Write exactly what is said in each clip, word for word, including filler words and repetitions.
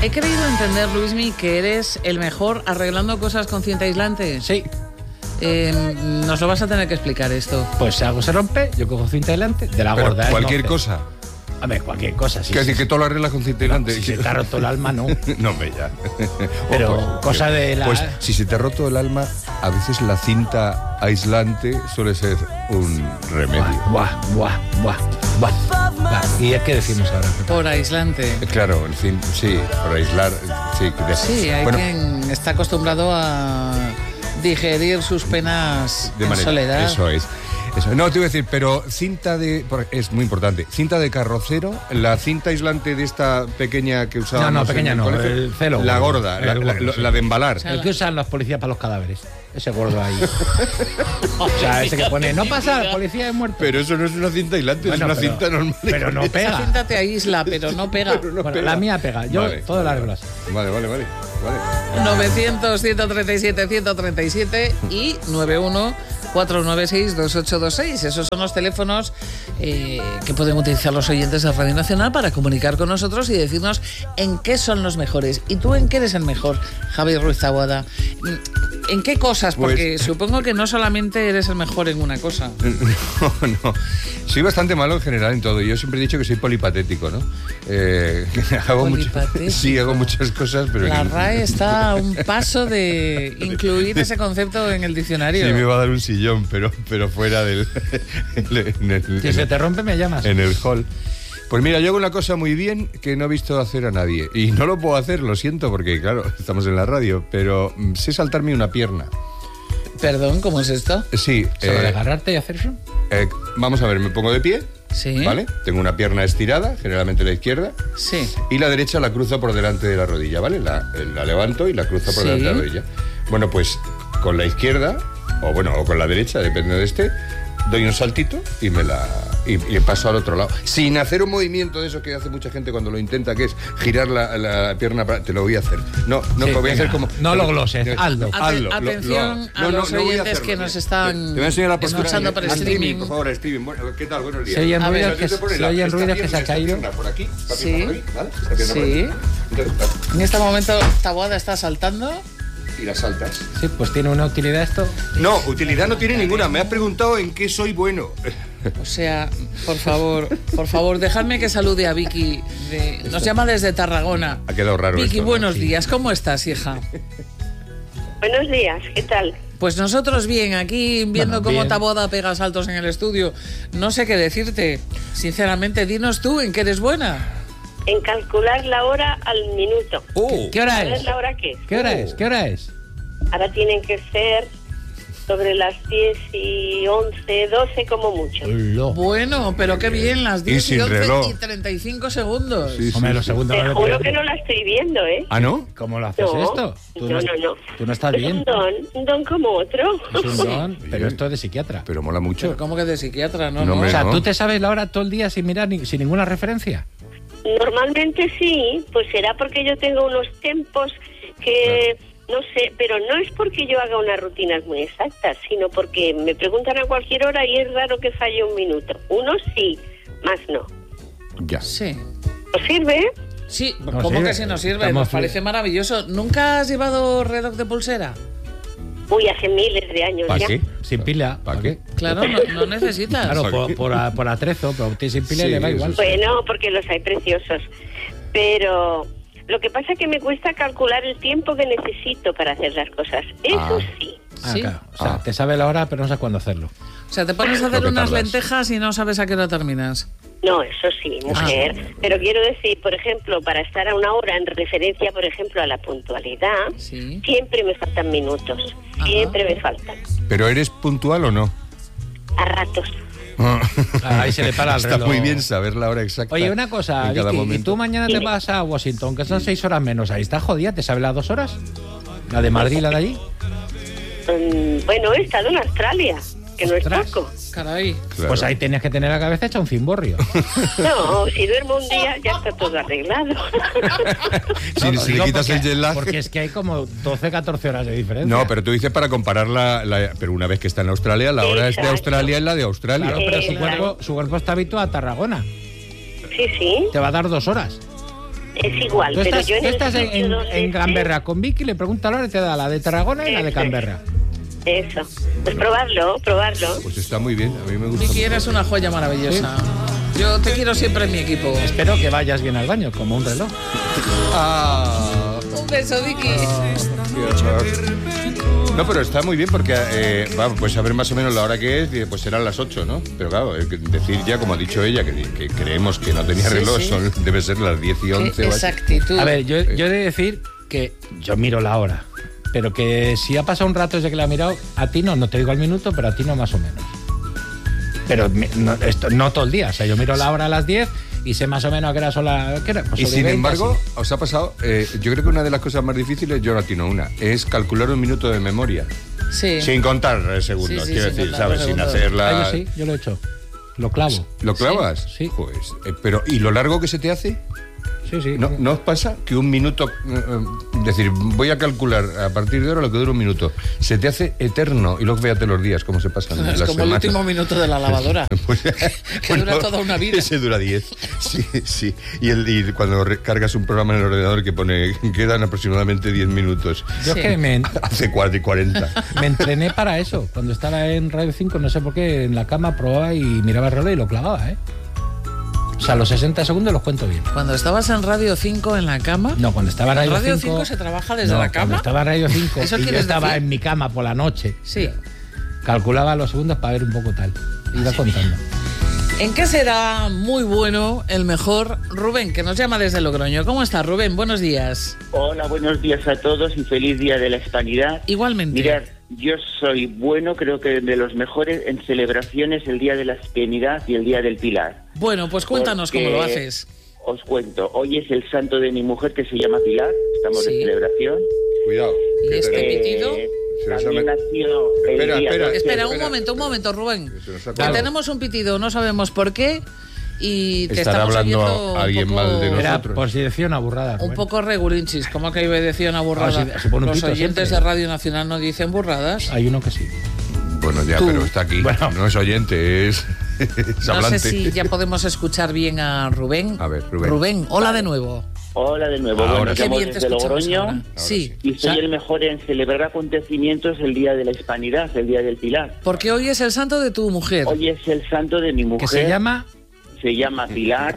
He creído entender, Luismi, que eres el mejor arreglando cosas con cinta aislante. Sí. Eh, nos lo vas a tener que explicar esto. Pues si algo se rompe, yo cojo cinta aislante de la Pero gorda. cualquier ¿eh? No, cosa. A ver, cualquier cosa. Sí, ¿Qué sí. decir que todo lo arreglas con cinta aislante? No, si se te ha roto el alma, no. No, me ya. Pero Oh, pues, cosa de la... Pues si se te ha roto el alma, a veces la cinta aislante suele ser un remedio. Buah, buah, buah, buah, buah. ¿Y qué decimos ahora? Por aislante. Claro, el cin- sí, por aislar. Sí, de- Sí, hay bueno, quien está acostumbrado a digerir sus penas de en manera- soledad. Eso es. Eso. No, te iba a decir, pero cinta de... por- Es muy importante. Cinta de carrocero, la cinta aislante de esta pequeña que usábamos... No, no, pequeña en no, colegio, el celo. La gorda, El la, la- gordo, la- sí. la de embalar. El que usan los policías para los cadáveres. Ese gordo ahí. O sea, ese que pone, no pasa, el policía es muerto. Pero eso no es una cinta aislante, Bueno, es una pero- cinta normal. Pero no Esa pega. cinta te aísla, pero no pega. Pero no Bueno, pega. la mía pega. Yo Vale, todo vale, lo arreglo así. Vale, vale, vale. vale. novecientos, ciento treinta y siete, ciento treinta y siete y noventa y uno, cuatrocientos noventa y seis, veintiocho veintiséis. Esos son los teléfonos eh, que pueden utilizar los oyentes de Radio Nacional para comunicar con nosotros y decirnos en qué son los mejores. ¿Y tú en qué eres el mejor, Javier Ruiz Taboada? ¿En qué cosas? Porque Pues- supongo que no solamente eres el mejor en una cosa. No, no. Soy bastante malo en general en todo. Yo siempre he dicho que soy polipatético, ¿no? Eh, hago mucho- Polipatético. sí, hago muchas cosas, pero... La en- R A E está a un paso de incluir ese concepto en el diccionario. Sí, me va a dar un sillón, pero, pero fuera del... en el, Si se te rompe, me llamas. en el hall. Pues mira, yo hago una cosa muy bien que no he visto hacer a nadie. Y no lo puedo hacer, lo siento, porque claro, estamos en la radio, pero mm, sé saltarme una pierna. Perdón, ¿cómo es esto? Sí, ¿Solo de eh, agarrarte y hacer eso? eh, vamos a ver, me pongo de pie, Sí. ¿vale? Tengo una pierna estirada, generalmente la izquierda, Sí. y la derecha la cruzo por delante de la rodilla, ¿vale? La, eh, la levanto y la cruzo por Sí. delante de la rodilla. Bueno, pues con la izquierda, o bueno, o con la derecha, depende de este, doy un saltito y me la y, y paso al otro lado. Sin hacer un movimiento de eso que hace mucha gente cuando lo intenta, que es girar la, la pierna para... Te lo voy a hacer. No, no, Sí, lo voy a venga, hacer como... no lo gloses, hazlo. Aten- Hazlo, lo- atención lo- a no, los no, no voy a oyentes hacerlo, que nos mira. están Te voy a enseñar la postura. escuchando por Ah, streaming. por favor, Steven. Bueno, ¿qué tal? Buenos días. Se oyen A ver, ruidos que, Entonces, pones se la- oyen esta ruidos que se ha pierna, esta caído. pierna por aquí, esta Sí. pierna por aquí, ¿vale? Esta pierna por Sí. aquí. Entonces, En este momento Taboada está saltando. y la saltas. Sí, pues tiene una utilidad esto. No, utilidad no tiene ninguna. Me has preguntado en qué soy bueno. O sea, por favor, por favor, dejadme que salude a Vicky. de- nos llama desde Tarragona. Ha quedado raro Vicky, esto, ¿no? buenos Sí. días. ¿Cómo estás, hija? Buenos días, ¿qué tal? Pues nosotros bien, aquí viendo Bueno, cómo bien. Taboada pega saltos en el estudio. No sé qué decirte. Sinceramente, dinos tú en qué eres buena. En calcular la hora al minuto. Oh, ¿Qué hora ¿Sabes es? la hora qué? ¿Qué hora es? ¿Qué hora es? Ahora tienen que ser sobre las diez y once, doce como mucho. Lo. Bueno, pero qué bien, las diez y, sin once reloj. y treinta y cinco segundos. Sí, sí, Hombre, sí. los segundos Te no le juro puedes- que no la estoy viendo, ¿eh? ¿Ah, no? ¿Cómo lo haces No, esto? Tú no, est- no, no. Tú no estás Es bien. un don, un don como otro. Es un don, pero esto es de psiquiatra. Pero mola mucho. Pero ¿cómo que de psiquiatra? No, No, no. hombre, O sea, no. ¿tú te sabes la hora todo el día sin mirar, ni- sin ninguna referencia? Normalmente sí, pues será porque yo tengo unos tiempos que... No sé, pero no es porque yo haga unas rutinas muy exactas, sino porque me preguntan a cualquier hora y es raro que falle un minuto. Uno sí, más no. Ya. Sí. ¿Os sirve? Sí, Nos ¿cómo sirve. que sí nos sirve? Estamos Nos parece fli- maravilloso. ¿Nunca has llevado reloj de pulsera? Uy, hace miles de años ¿Para ya. qué? Sin pila. ¿Para qué? Claro, no, no necesitas. Claro, ¿Para por, qué? por, a- por atrezo, pero a usted sin pila Sí, le va eso igual. sí. Bueno, porque los hay preciosos. Pero lo que pasa es que me cuesta calcular el tiempo que necesito para hacer las cosas. Eso Ah. sí. Ah, Sí. claro. O sea, Ah. te sabe la hora, pero no sabes cuándo hacerlo. O sea, te pones a Lo hacer que unas tardas. lentejas y no sabes a qué hora terminas. No, eso sí, mujer. Pero quiero decir, por ejemplo, para estar a una hora en referencia, por ejemplo, a la puntualidad, Sí. siempre me faltan minutos. Ajá. Siempre me faltan. ¿Pero eres puntual o no? A ratos. Ahí se le para el Está reloj. muy bien saber la hora exacta. Oye, una cosa, en cada Vicky, y momento. tú mañana te vas a Washington, que son seis horas menos. Ahí está jodida, ¿te sabes las dos horas? ¿La de Madrid y la de allí? Mm, bueno, he estado en Australia, que no es Ostras. poco. Caray. Claro. Pues ahí tenías que tener la cabeza hecha un cimborrio. No, si duermo un día ya está todo arreglado. Si, No, lo si le digo quitas porque- el jet lag... Porque es que hay como doce, catorce horas de diferencia. No, pero tú dices para comparar la, la- Pero una vez que está en Australia, la hora es de Exacto. Australia y la de Australia. Claro, pero su Exacto. cuerpo, su cuerpo está habituado a Tarragona. Sí, sí. Te va a dar dos horas. es igual, Tú pero estás, yo en tú el estás en, sitio en- donde en esté- Canberra con Vicky, le pregunta a Laura y te da la de Tarragona y la de Eso. Canberra. Eso, pues probarlo, probarlo. Pues está muy bien, a mí me gusta. Vicky, eres una joya maravillosa. Yo te quiero siempre en mi equipo. Espero que vayas bien al baño, como un reloj. Ah, Un beso, Vicky. qué horror. No, pero está muy bien porque eh, va, pues saber más o menos la hora que es, y, pues serán las ocho, ¿no? Pero claro, eh, que decir ya, como ha dicho ella, que, que creemos que no tenía Sí, reloj, sí. son, debe ser las diez y once. Qué o así. exactitud. A ver, yo, yo he de decir que yo miro la hora, pero que si ha pasado un rato desde que la he mirado, a ti no, no te digo al minuto, pero a ti no más o menos. Pero me- no, esto, no todo el día, o sea, yo miro la hora a las diez y sé más o menos a qué hora son las... ¿qué hora? Pues Y sobre sin veinte, embargo, así. os ha pasado, eh, yo creo que una de las cosas más difíciles, yo no atino una, es calcular un minuto de memoria. Sí. Sin contar eh, segundos, Sí, sí, quiero sin decir, contar ¿sabes? los Sin segundos. hacer la... Ah, yo sí, yo lo he hecho. Lo clavo. ¿Lo clavas? Sí. Pues, eh, pero, ¿y lo largo que se te hace? Sí, sí. ¿No, ¿No os pasa que un minuto, eh, eh, decir, voy a calcular a partir de ahora lo que dura un minuto, se te hace eterno y luego fíjate los días, cómo se pasan Es las como el semanas? último minuto de la lavadora. Pues, Que dura toda una vida. Ese dura diez. Sí, sí. Y, el, y cuando re- cargas un programa en el ordenador que pone, quedan aproximadamente diez minutos. Yo Sí. es que me, Hace cuatro y cuarenta. me entrené para eso. Cuando estaba en Radio cinco, no sé por qué, en la cama probaba y miraba el reloj y lo clavaba, ¿eh? O sea, los sesenta segundos los cuento bien. Cuando estabas en Radio cinco en la cama. No, cuando estaba en ¿En Radio, Radio cinco, cinco se trabaja desde no, la Cuando cama? estaba en Radio cinco ¿Eso y yo quieres estaba decir? en mi cama por la noche, Sí. calculaba los segundos para ver un poco tal. Iba contando. ¿En qué será muy bueno el mejor Rubén, que nos llama desde Logroño? ¿Cómo está, Rubén? Buenos días. Hola, buenos días a todos y feliz Día de la Hispanidad. Igualmente. Mirad, yo soy bueno, creo que de los mejores en celebraciones el Día de la Hispanidad y el Día del Pilar. Bueno, pues cuéntanos Porque cómo lo haces. Os cuento, hoy es el santo de mi mujer que se llama Pilar, estamos Sí. de celebración. Cuidado. ¿Y que este te- pitido? Se nos ha También met- nació el Espera, día espera, doce. Espera, un espera, momento, un espera. momento, Rubén. Se nos ha Que colado. tenemos un pitido, no sabemos por qué. Y te Estará estamos hablando oyendo un alguien poco, mal de Era nosotros. por si decía una burrada. un Rubén. poco regulinchis. ¿Cómo que decía una burrada? Ah, sí, se pone un Los pito oyentes siempre. de Radio Nacional no dicen burradas. Hay uno que sí. Bueno, ya, Tú. pero está aquí. Bueno. No es oyente, es, es No hablante. sé si ya podemos escuchar bien a Rubén. A ver, Rubén. Rubén, hola de nuevo. Hola de nuevo, Ahora bueno, sí. Qué llamo bien te desde escuchamos Logroño ahora. Sí. y soy Sa- el mejor en celebrar acontecimientos el Día de la Hispanidad, el Día del Pilar. Porque hoy es el santo de tu mujer. Hoy es el santo de mi mujer. Que se llama... Se llama Pilar,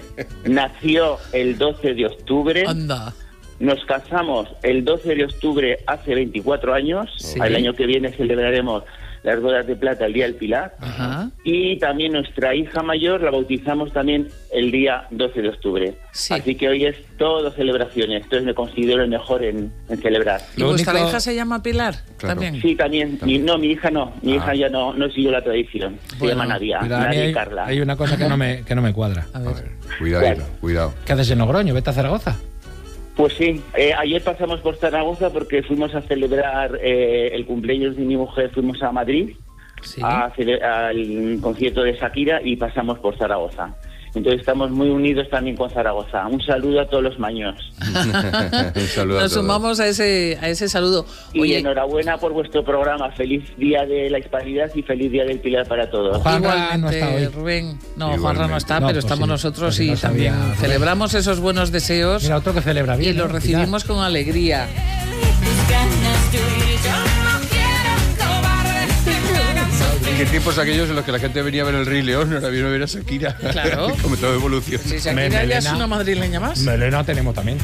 nació el doce de octubre, Anda. nos casamos el doce de octubre hace veinticuatro años, Sí. el año que viene celebraremos las bodas de plata el día del Pilar, Ajá. y también nuestra hija mayor la bautizamos también el día doce de octubre. Sí. Así que hoy es todo celebraciones, entonces me considero el mejor en, en celebrar. ¿Y Lo vuestra único- hija se llama Pilar? Claro. También. Sí, también, mi- no, mi hija no, mi Ah. hija ya no, no siguió la tradición, se Bueno, llama Nadia, Pero a mí Nadia y hay, Carla. hay una cosa que no me, que no me cuadra. A A ver. ver, cuidadito, Bueno. cuidado. ¿Qué haces en Logroño? Vete a Zaragoza. Pues sí, eh, ayer pasamos por Zaragoza porque fuimos a celebrar eh, el cumpleaños de mi mujer, fuimos a Madrid Sí. a cele- al concierto de Shakira y pasamos por Zaragoza. Entonces estamos muy unidos también con Zaragoza. Un saludo a todos los maños. Un saludo a Nos todos. sumamos a ese, a ese saludo. Y Oye, enhorabuena por vuestro programa. Feliz Día de la Hispanidad y feliz Día del Pilar para todos. Juanra igualmente, no está hoy. Rubén. No, Igualmente. Juanra no está, No, pero pues estamos sí, nosotros pues y no sabía, también Rubén. celebramos esos buenos deseos Mira, otro que celebra bien. y los ¿eh? recibimos con alegría. ¿Qué tiempos aquellos en los que la gente venía a ver el Rey León, ahora viene a ver a Shakira? Claro. Como toda evolución. Si Me- Shakira ya es Melena- una madrileña más. Melena tenemos también.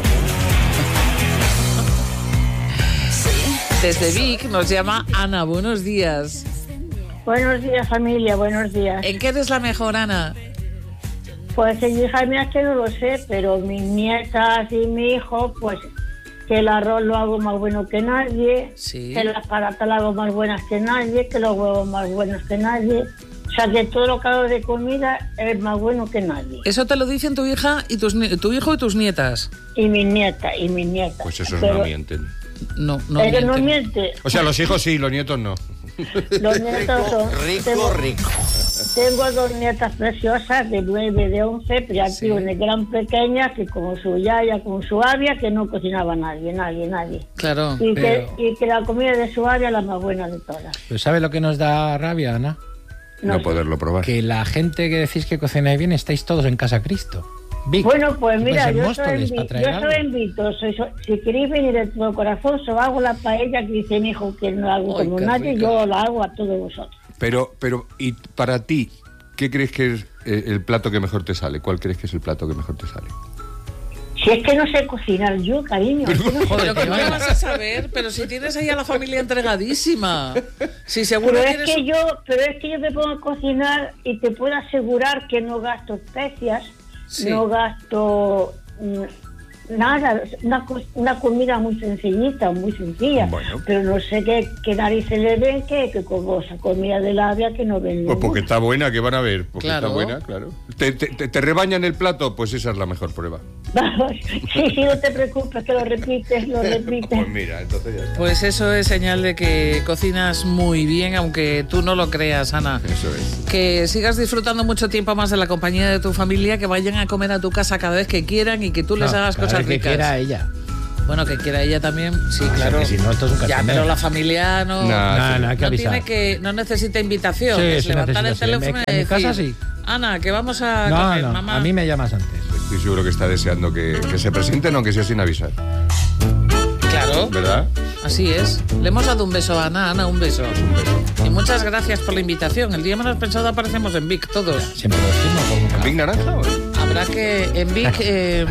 Desde Vic nos llama Ana. Buenos días. Buenos días, familia, buenos días. ¿En qué eres la mejor, Ana? Pues en hija mía que no lo sé, pero mis nietas y mi hijo, pues que el arroz lo hago más bueno que nadie, Sí. que las patatas lo hago más buenas que nadie, que los huevos más buenos que nadie. O sea, que todo lo que hago de comida es más bueno que nadie. Eso te lo dicen tu hija y tus ni- tu hijo y tus nietas. Y mis nietas, y mis nietas. Pues esos Pero no mienten. No, no. ellos no mienten. mienten. O sea, los hijos sí, los nietos no. Los nietos son... tengo, tengo dos nietas preciosas de nueve, de once, pero ya Sí. tío, una gran pequeña, que como su yaya, como su avia, que no cocinaba nadie, nadie, nadie. Claro. Y que, Pero- y que la comida de su avia es la más buena de todas. Pero ¿sabes lo que nos da rabia, Ana? No, No sé. poderlo probar. Que la gente que decís que cocináis bien estáis todos en Casa Cristo. Vic, Bueno, pues mira, en yo Móstoles, soy, para envi- traer yo soy algo. invito. Soy, soy- si queréis venir de todo corazón, os hago la paella que dice mi hijo que no hago Ay, como qué nadie, rica. yo la hago a todos vosotros. Pero, pero, y para ti, ¿qué crees que es eh, el plato que mejor te sale? ¿Cuál crees que es el plato que mejor te sale? Si es que no sé cocinar yo, cariño. es que no sé Pero que no cocinar. lo vas a saber, pero si tienes ahí a la familia entregadísima. Si seguro Pero es tienes... que yo, pero es que yo me pongo a cocinar y te puedo asegurar que no gasto especias, Sí. no gasto mm, nada, una, co- una comida muy sencillita, muy sencilla. Bueno. Pero no sé qué, qué narices le ven que, que como esa comida de labia que no ven. Pues porque ninguna. está buena, que van a ver. Porque Claro. está buena, claro. ¿Te, te, te- te rebañan el plato? Pues esa es la mejor prueba. Sí, sí, no te preocupes, que lo repites, lo repites. Pues mira, entonces ya está. Pues eso es señal de que cocinas muy bien, aunque tú no lo creas, Ana. Eso es. Que sigas disfrutando mucho tiempo más de la compañía de tu familia, que vayan a comer a tu casa cada vez que quieran y que tú les No, hagas cada cosas vez que ricas. quiera ella. Bueno, que quiera ella también, sí, O sea, claro. que si no, esto es un ya, cachondeo. pero la familia no, Nah, No, sí. no, hay que no avisar. tiene que, no necesita invitación. Sí, es sí levantar el necesita, sí. teléfono En y mi casa decir, sí. Ana, que vamos a No, comer, no, mamá. a mí me llamas antes. Estoy seguro que está deseando que, que se presenten, aunque sea sin avisar. Claro, ¿Verdad? así es. Le hemos dado un beso a Ana, Ana, un beso. Un beso. Y muchas gracias por la invitación. El día menos pensado aparecemos en Vic, todos. Siempre lo decimos. como- ¿Big Naranja? o? Habrá que en Vic... eh,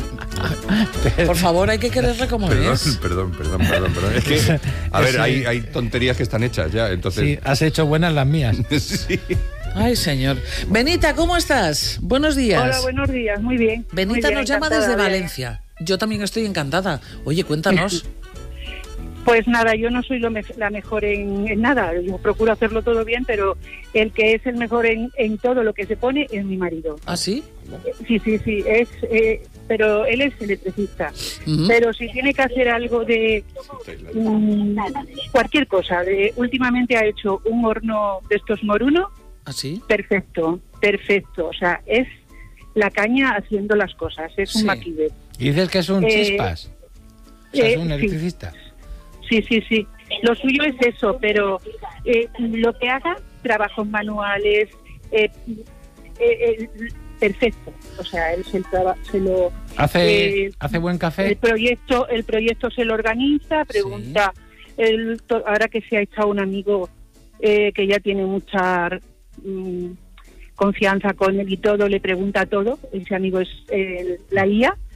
por favor, hay que quererle como Perdón, es. perdón, perdón, perdón, perdón. Es que, a ver, hay, hay tonterías que están hechas ya, Sí, entonces... has hecho buenas las mías. Sí. Ay, señor. Benita, ¿cómo estás? Buenos días. Hola, buenos días, muy bien. Benita Muy bien, nos llama encantada desde de- Valencia. Yo también estoy encantada. Oye, cuéntanos. Pues nada, yo no soy lo me- la mejor en, en nada, yo procuro hacerlo todo bien, pero el que es el mejor en, en todo lo que se pone es mi marido. ¿Ah, sí? Sí, sí, sí, es, eh, pero él es electricista. Ujú. Pero si tiene que hacer algo de mm, cualquier cosa, de, últimamente ha hecho un horno de estos moruno, ¿Ah, sí? perfecto, perfecto, o sea, es la caña haciendo las cosas, es un Sí. maquinero. Y dices que es un Eh, chispas. O sea, es eh, un sí. electricista. Sí, sí, sí. Lo suyo es eso, pero eh, lo que haga, trabajos manuales, eh, eh, eh, perfecto. O sea, él se, traba- se lo... ¿Hace, eh, ¿hace buen El café? proyecto el proyecto se lo organiza, pregunta... El, to- ahora que se ha echado un amigo eh, que ya tiene mucha mm, confianza con él y todo, le pregunta todo. Ese amigo es eh, la I A.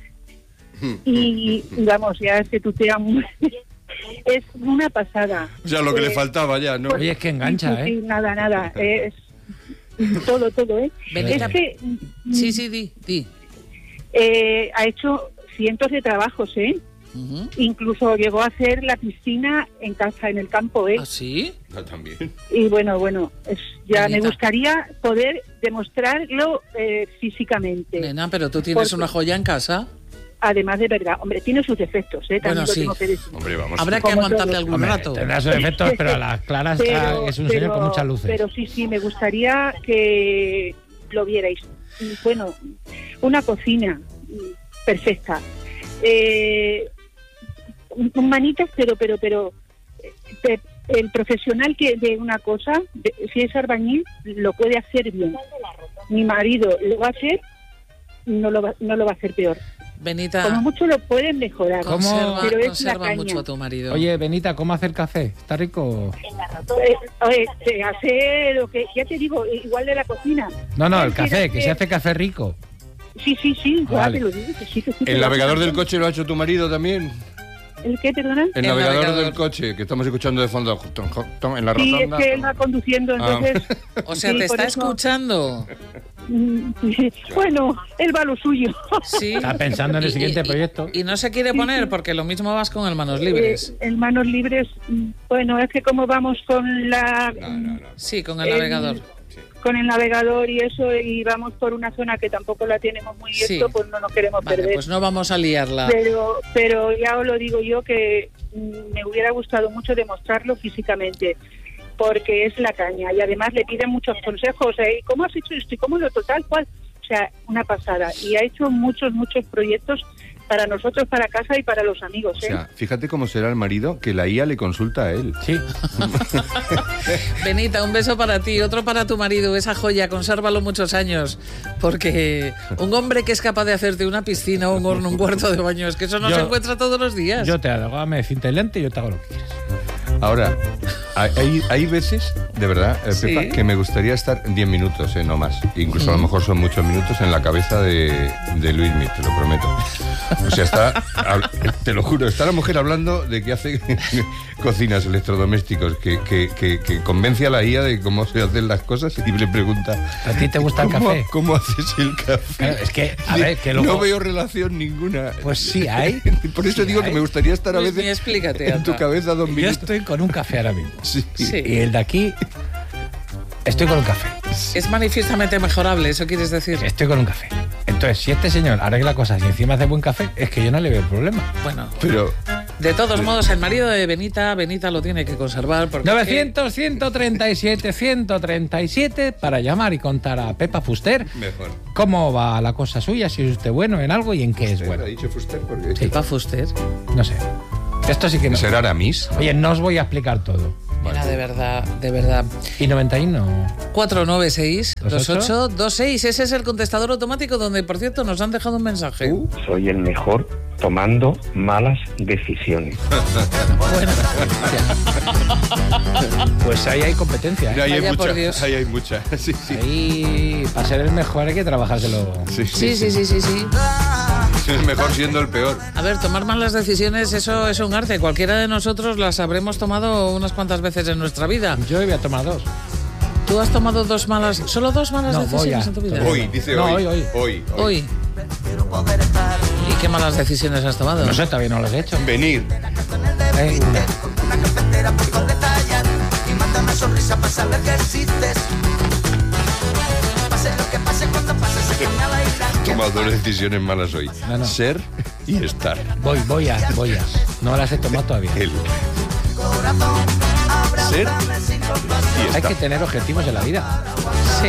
Y, y vamos, ya se tutea muy... Es una pasada. O sea, lo que Eh, le faltaba ya, ¿no? Oye, es que engancha, sí, sí, ¿eh? sí, nada, nada. Es todo, todo, ¿eh? Benita, Es que Sí, sí, di, di. eh, ha hecho cientos de trabajos, ¿eh? Ujú. Incluso llegó a hacer la piscina en casa, en el campo, ¿eh? ¿Ah, sí? Ah, también. Y bueno, bueno, es, ya Benita. me gustaría poder demostrarlo eh, físicamente. Nena, pero tú tienes Porque- una joya en casa. Además de verdad, hombre, tiene sus defectos, ¿eh? También Bueno, lo sí. tengo que decir. Hombre, vamos. Habrá que Como aguantarle todo. algún Hombre, rato. tendrá sus efectos, pero a las claras está- es un señor con muchas luces. Pero sí, sí, me gustaría que lo vierais. Y, Bueno, una cocina mm, perfecta. Eh, un- un manitas, pero, pero, pero eh, pe- el profesional que de una cosa, de- si es albañil, lo puede hacer bien. Mi marido lo va a hacer, no lo va, no lo va a hacer peor. Benita, Como mucho lo pueden mejorar. ¿Cómo? conserva, Pero es la conserva caña. mucho a tu marido. Oye, Benita, ¿cómo hacer café? ¿Está rico? Eh, oye, se hace lo que, ya te digo, igual de la cocina. No, no, el Es café, decir, que se hace café rico. Sí, sí, sí, ya Vale. te lo digo. Que sí, que sí, que ¿El lo navegador hace. del coche lo ha hecho tu marido también? ¿El qué, perdona? El, El navegador, navegador. del coche, que estamos escuchando de fondo en la Sí, es rotonda. que él va conduciendo, Ah. entonces... O sea, sí, te por está eso- escuchando. Mm, sí. Bueno, él va a lo suyo. Sí. Está pensando en el Y- siguiente y- proyecto. Y no se quiere poner porque lo mismo vas con el manos libres. Eh, en manos libres, mm, bueno, es que como vamos con la... No, no, no. Sí, con el eh, navegador. con el navegador y eso, y vamos por una zona que tampoco la tenemos muy Sí. esto, pues no nos queremos Vale, perder. pues no vamos a liarla. Pero, pero ya os lo digo yo que mm, me hubiera gustado mucho demostrarlo físicamente, porque es la caña y además le piden muchos consejos. ¿eh? ¿Cómo has hecho esto? ¿Y cómo lo total? ¿Cuál? o sea, una pasada. Y ha hecho muchos, muchos proyectos para nosotros, para casa y para los amigos, ¿eh? O sea, fíjate cómo será el marido que la I A le consulta a él. Sí. Benita, un beso para ti, otro para tu marido, esa joya, consérvalo muchos años, porque un hombre que es capaz de hacerte una piscina, un horno, un cuarto de baño, es que eso no Yo- se encuentra todos los días. Yo te hago, me cinta lente y yo te hago lo que quieras. Ahora, hay, hay veces, de verdad, eh, Sí. Pepa, que me gustaría estar diez minutos, eh, no más. Incluso a lo mejor son muchos minutos en la cabeza de, de Luismi, te lo prometo. O sea, está, hab- te lo juro, está la mujer hablando de que hace cocinas, electrodomésticos, que, que, que, que convence a la I A de cómo se hacen las cosas y le pregunta... ¿A ti te gusta el ¿cómo, café? ¿Cómo haces el café? Claro, es que, a ver, que luego... No veo relación ninguna. Pues sí hay. Por eso Sí digo que hay. me gustaría estar a Luismi, veces explícate, en tu anda. cabeza dos Yo minutos. estoy con un café ahora mismo. Sí. Sí. Y el de aquí, estoy con un café. Es manifiestamente mejorable, eso quieres decir. Estoy con un café. Entonces, si este señor arregla cosas y encima hace buen café, es que yo no le veo problema. Bueno, Pero de todos modos, el marido de Benita, Benita lo tiene que conservar porque... novecientos, ciento treinta y siete, ciento treinta y siete para llamar y contar a Pepa Fuster mejor. cómo va la cosa suya, si es usted bueno en algo y en qué es ¿Ha bueno. dicho Fuster? Porque Sí. Pepa Fuster. No sé. Esto sí que no. ¿Será Aramis? Oye, no os voy a explicar todo. Mira, de verdad, de verdad. ¿Y noventa y uno? cuatro nueve seis, dos ¿dos ocho dos seis. Ese es el contestador automático donde, por cierto, nos han dejado un mensaje. Uh, Soy el mejor tomando malas decisiones. Bueno, Pues ahí hay competencia, ¿eh? ahí, hay Vaya por mucha, Dios. ahí hay mucha. Sí, sí. Ahí, para ser el mejor hay que trabajárselo. Sí, sí, sí, sí, sí, sí. Es mejor siendo el peor. A ver, tomar malas decisiones, eso es un arte. Cualquiera de nosotros las habremos tomado unas cuantas veces en nuestra vida. Yo voy a tomar dos. ¿Tú has tomado dos malas, solo dos malas No, voy decisiones a- en tu vida? Hoy, dice No, hoy. hoy, Hoy. Hoy. ¿Y qué malas decisiones has tomado? No sé, todavía no los he hecho. Venir. Eh, He tomado dos decisiones malas hoy. No, no. Ser y estar. voy, voy a, voy a. No las he tomado todavía. El. Ser y Hay estar. que tener objetivos en la vida. Sí.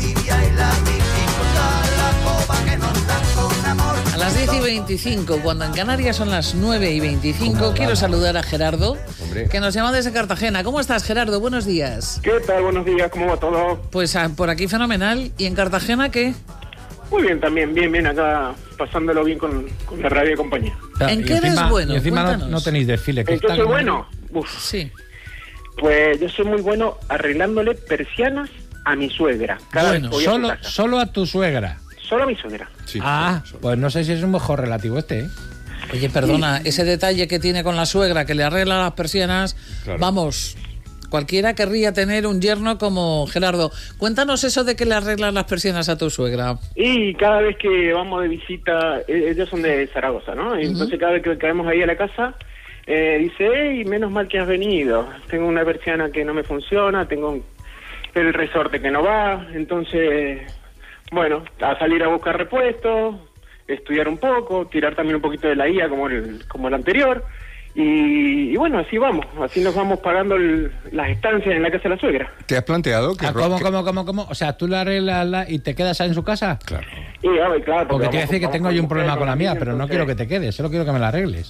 A las diez y veinticinco, cuando en Canarias son las nueve y veinticinco, quiero saludar a Gerardo, Hombre. que nos llama desde Cartagena. ¿Cómo estás, Gerardo? Buenos días. ¿Qué tal? Buenos días, ¿cómo va todo? Pues ah, por aquí fenomenal. ¿Y en Cartagena qué? Muy bien también, bien, bien, acá pasándolo bien con, con la radio y compañía. ¿En Y qué eres encima- bueno? Y encima no, Cuéntanos. no tenéis desfile. que ¿En qué está soy como- bueno? Uf, Sí. pues yo soy muy bueno arreglándole persianas a mi suegra. Cada Bueno, vez que voy a su Solo, casa. solo a tu suegra. Solo a mi suegra. Sí, Ah, sí, sí. pues no sé si es un mejor relativo este, ¿eh? Oye, perdona, ese detalle que tiene con la suegra, que le arregla las persianas, Claro. vamos, cualquiera querría tener un yerno como Gerardo. Cuéntanos eso de que le arreglas las persianas a tu suegra. Y cada vez que vamos de visita, eh, ellos son de Zaragoza, ¿no? Y entonces cada vez que caemos ahí a la casa, eh, dice, hey, menos mal que has venido. Tengo una persiana que no me funciona, tengo un- el resorte que no va, entonces, bueno, a salir a buscar repuestos, estudiar un poco, tirar también un poquito de la I A como el, como el anterior. Y, y bueno, así vamos, así nos vamos pagando el- las estancias en la casa de la suegra. ¿Te has planteado que... Ah, ro- ¿Cómo, que- cómo, cómo, cómo? O sea, tú la arreglas la- y te quedas en su casa. Claro. Y, a ver, claro, Porque te voy a vamos- decir que vamos tengo yo un mujer, problema con la mía, niña, pero no entonces- quiero que te quedes, solo quiero que me la arregles.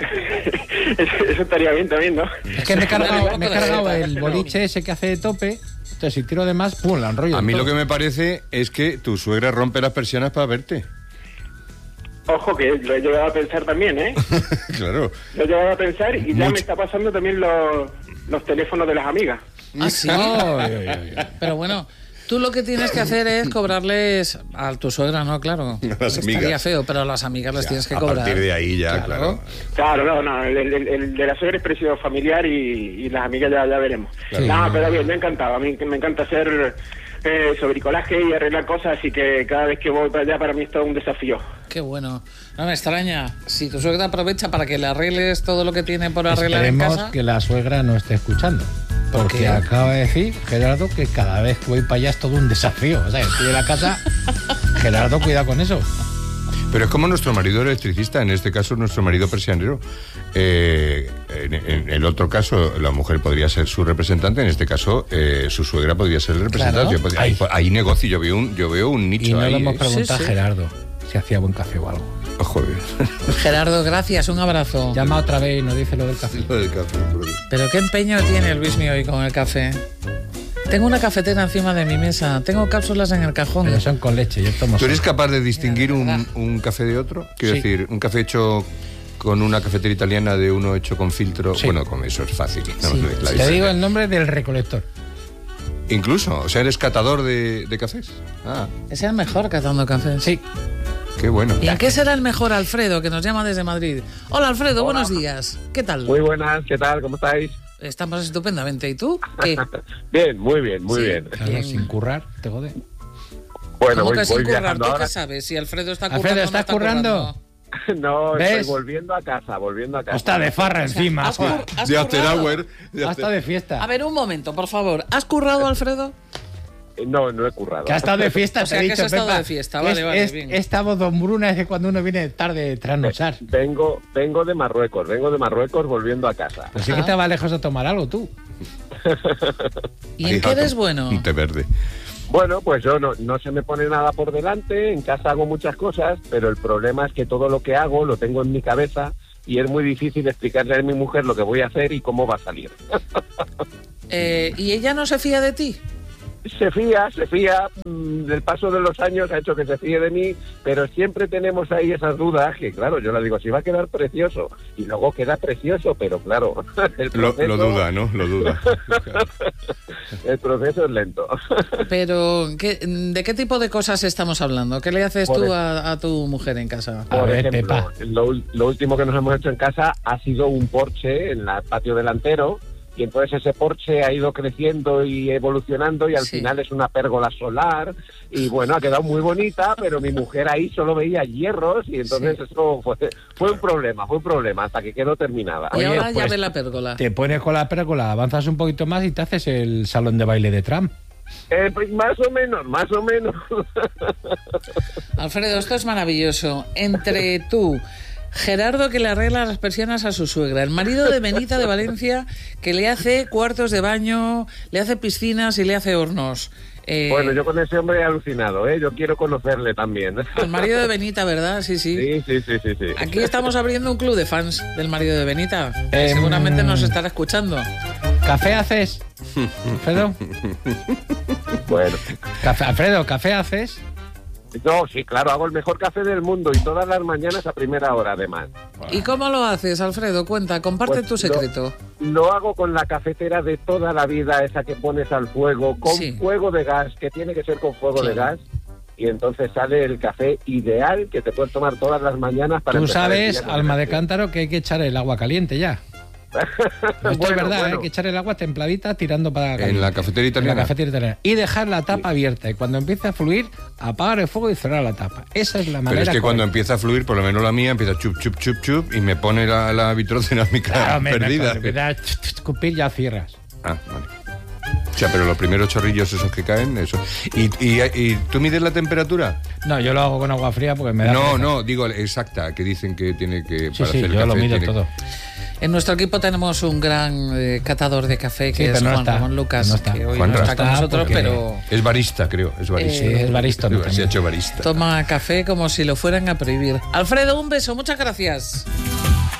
eso, eso estaría bien también, ¿no? Es que me he cargado, Dale, me he dale, cargado dale, el dale. boliche ese que hace de tope, entonces si tiro de más, pum, la enrollo. A mí todo. lo que me parece es que tu suegra rompe las persianas para verte. Ojo, que lo he llegado a pensar también, ¿eh? Claro. Lo he llegado a pensar y ya Mucho. me está pasando también los, los teléfonos de las amigas. Ah, sí. Ay, ay, ay, ay. Pero bueno, tú lo que tienes que hacer es cobrarles a tu suegra, ¿no? Claro. A las Estaría amigas. feo, pero a las amigas les tienes que a cobrar. partir de ahí ya, claro. Claro, no, no, el, el- el de la suegra es precio familiar y, y las amigas ya, ya veremos. Claro. No, Sí. pero bien, me ha encantado. A mí me encanta hacer eh, eso, bricolaje y arreglar cosas, así que cada vez que voy para allá para mí es todo un desafío. Qué bueno. No me extraña. Si tu suegra aprovecha para que le arregles todo lo que tiene por arreglar en Esperemos casa. que la suegra no esté escuchando. ¿Por Porque qué? acaba de decir, Gerardo, que cada vez que voy para allá es todo un desafío. O sea, estoy en la casa, Gerardo, cuidado con eso. Pero es como nuestro marido electricista, en este caso nuestro marido persianero. Eh, en, en el otro caso, la mujer podría ser su representante, en este caso, eh, su suegra podría ser el representante. Claro. Yo podría- ahí, ahí negocio, yo veo un, yo veo un nicho Y no ahí. le hemos ¿eh? preguntado Sí, sí. a Gerardo si hacía buen café o algo. Oh, joder. Gerardo, gracias, un abrazo. Llama otra vez y nos dice lo del café. Lo del café, por Dios. Pero qué empeño tiene Luis mío hoy con el café. Tengo una cafetera encima de mi mesa, tengo cápsulas en el cajón. Pero son con leche, yo tomo ¿Tú eres solo. capaz de distinguir Mira, de un, verdad. un café de otro? Quiero Sí. decir, un café hecho con una cafetera italiana de uno hecho con filtro. Sí. Bueno, con eso es fácil. ¿no? Sí. La Te diferencia. digo el nombre del recolector. Incluso, o sea, eres catador de, de cafés. Ah, Es el mejor catando cafés. Sí. qué bueno. ¿Y en qué será el mejor, Alfredo, que nos llama desde Madrid? Hola, Alfredo, buenos días. ¿Qué tal? Muy buenas, ¿qué tal? ¿Cómo estáis? Estamos estupendamente. ¿Y tú? ¿Qué? Bien, muy bien, muy Sí. bien. Claro, Bien. sin currar, te jode. Bueno, ¿Cómo voy, que sin voy currar? viajando ¿Tú ahora. qué sabes? Si Alfredo está currando, Alfredo, no ¿estás está currando? No, ¿Ves? estoy volviendo a casa, volviendo a casa. Está de farra encima. ¿Has, cur- has De after currado? hour. de Hasta after- de fiesta. A ver, un momento, por favor. ¿Has currado, Alfredo? Eh, No, no he currado. Que ha estado de fiesta, O sea, te he que dicho, has estado Pepa. de fiesta, vale, Es- vale, es- bien. Esta voz don Bruna es de cuando uno viene tarde de trasnochar. Vengo, vengo de Marruecos, vengo de Marruecos volviendo a casa. Pues sí que Ah. estaba lejos de tomar algo tú. ¿Y en Ahí, qué eres jato, bueno? Un té verde. Bueno, pues yo no, no se me pone nada por delante, en casa hago muchas cosas, pero el problema es que todo lo que hago lo tengo en mi cabeza y es muy difícil explicarle a mi mujer lo que voy a hacer y cómo va a salir. Eh, ¿Y ella no se fía de ti? Se fía, se fía, mm, del paso de los años ha hecho que se fíe de mí, pero siempre tenemos ahí esas dudas que, claro, yo le digo, si va a quedar precioso, y luego queda precioso, pero claro, el Lo, proceso, lo duda, ¿no? Lo duda. el proceso es lento. Pero, ¿qué- ¿de qué tipo de cosas estamos hablando? ¿Qué le haces Por tú ej- a, a tu mujer en casa? A Por ver, ejemplo, Pepa. lo, ul- lo último que nos hemos hecho en casa ha sido un porche en el patio delantero, y entonces ese porche ha ido creciendo y evolucionando y al Sí. final es una pérgola solar y bueno, ha quedado muy bonita, pero mi mujer ahí solo veía hierros y entonces Sí. eso fue, fue un problema, fue un problema hasta que quedó terminada. Y Oye, ahora ya pues, ve la pérgola. Te pones con la pérgola, avanzas un poquito más y te haces el salón de baile de Trump. Eh, pues más o menos, más o menos. Alfredo, esto es maravilloso. Entre tú, Gerardo, que le arregla las persianas a su suegra, el marido de Benita de Valencia, que le hace cuartos de baño, le hace piscinas y le hace hornos. Eh, Bueno, yo con ese hombre he alucinado, ¿eh? Yo quiero conocerle también. El marido de Benita, ¿verdad? Sí, sí. Sí, sí, sí, sí, sí. Aquí estamos abriendo un club de fans del marido de Benita. que Em, Seguramente nos estará escuchando. ¿Café haces? Alfredo. Bueno. Café, Alfredo, ¿café haces? No, sí, claro, hago el mejor café del mundo y todas las mañanas a primera hora, además. ¿Y cómo lo haces, Alfredo? Cuenta, comparte Pues tu lo- secreto. Lo hago con la cafetera de toda la vida, esa que pones al fuego, con Sí. fuego de gas, que tiene que ser con fuego de Claro. gas. Y entonces sale el café ideal que te puedes tomar todas las mañanas para Tú empezar el sabes, día con alma de energía. cántaro, que hay que echar el agua caliente ya. Esto es Bueno, verdad, bueno. hay que echar el agua templadita tirando para caliente. En la cafetera italiana. En la cafetera italiana. Y dejar la tapa abierta. Y cuando empiece a fluir, apagar el fuego y cerrar la tapa. Esa es la manera. Pero es que cuando correcta. empieza a fluir, por lo menos la mía, empieza chup, chup, chup, chup, y me pone la, la vitrocerámica Claro, hombre, perdida. cuando empieza a ch- ch- escupir, ya cierras. Ah, vale. O sea, pero los primeros chorrillos esos que caen, eso. ¿Y, y, y tú mides la temperatura? No, yo lo hago con agua fría porque me da. No, pereza. no, digo exacta, que dicen que tiene que... Sí, para sí, hacer el yo lo café mido tiene- todo. En nuestro equipo tenemos un gran eh, catador de café, que Sí, es pero no Juan está, Ramón Lucas, no está. que hoy Juan no está no con está nosotros, porque- pero Es barista, creo, es barista. Sí, es barístono Se ha también. hecho barista. toma café como si lo fueran a prohibir. Alfredo, un beso, muchas gracias.